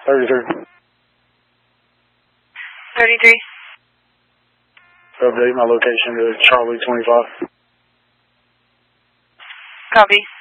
33. 33. Update my location to Charlie 25. Copy.